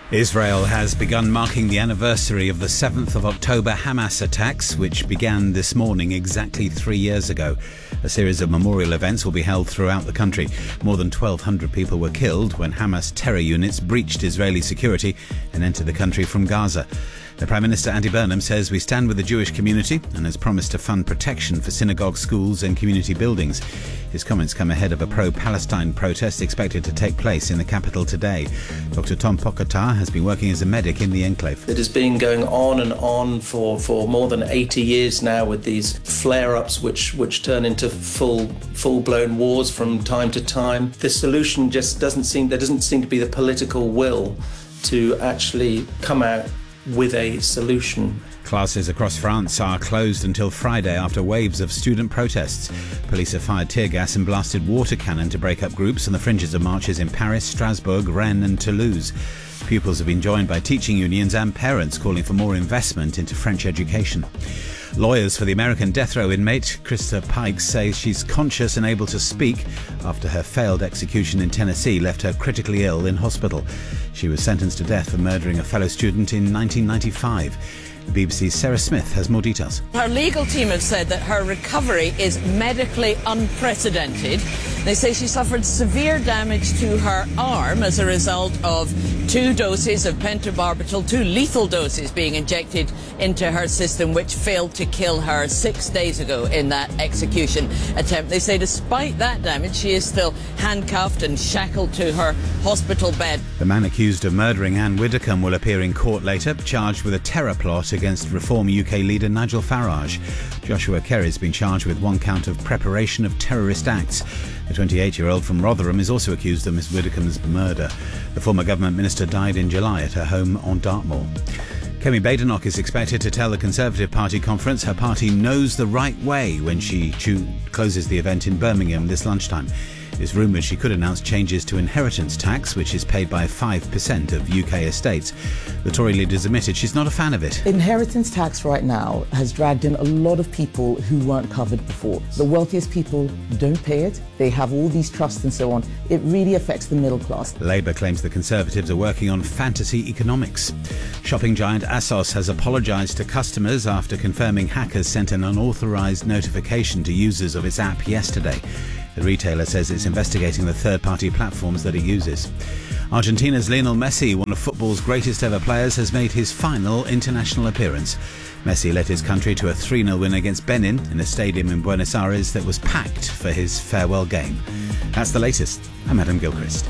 Israel has begun marking the anniversary of the 7th of October Hamas attacks, which began this morning exactly 3 years ago. A series of memorial events will be held throughout the country. More than 1,200 people were killed when Hamas terror units breached Israeli security and entered the country from Gaza. The Prime Minister, Andy Burnham, says we stand with the Jewish community and has promised to fund protection for synagogues, schools and community buildings. His comments come ahead of a pro-Palestine protest expected to take place in the capital today. Dr. Tom Pogačar has been working as a medic in the enclave. It has been going on and on for more than 80 years now, with these flare-ups which turn into full-blown wars from time to time. The solution just doesn't seem to be the political will to actually come out with a solution. Classes across France are closed until Friday after waves of student protests. Police have fired tear gas and blasted water cannon to break up groups on the fringes of marches in Paris, Strasbourg, Rennes and Toulouse. Pupils have been joined by teaching unions and parents calling for more investment into French education. Lawyers for the American death row inmate Krista Pike say she's conscious and able to speak after her failed execution in Tennessee left her critically ill in hospital. She was sentenced to death for murdering a fellow student in 1995. The BBC's Sarah Smith has more details. Her legal team have said that her recovery is medically unprecedented. They say she suffered severe damage to her arm as a result of 2 doses of pentobarbital, 2 lethal doses being injected into her system, which failed to kill her 6 days ago in that execution attempt. They say despite that damage, she is still handcuffed and shackled to her hospital bed. The man accused of murdering Anne Widdecombe will appear in court later, charged with a terror plot against Reform UK leader Nigel Farage. Joshua Kerry's been charged with 1 count of preparation of terrorist acts. The 28-year-old from Rotherham is also accused of Miss Widdecombe's murder. The former government minister died in July at her home on Dartmoor. Kemi Badenoch is expected to tell the Conservative Party conference her party knows the right way when she closes the event in Birmingham this lunchtime. It's rumoured she could announce changes to inheritance tax, which is paid by 5% of UK estates. The Tory leader's admitted she's not a fan of it. Inheritance tax right now has dragged in a lot of people who weren't covered before. The wealthiest people don't pay it. They have all these trusts and so on. It really affects the middle class. Labour claims the Conservatives are working on fantasy economics. Shopping giant ASOS has apologised to customers after confirming hackers sent an unauthorised notification to users of its app yesterday. The retailer says it's investigating the third-party platforms that it uses. Argentina's Lionel Messi, one of football's greatest ever players, has made his final international appearance. Messi led his country to a 3-0 win against Benin in a stadium in Buenos Aires that was packed for his farewell game. That's the latest. I'm Adam Gilchrist.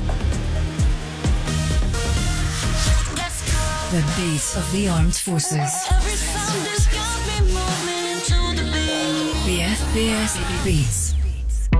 The beat of the armed forces. The FPS Beats.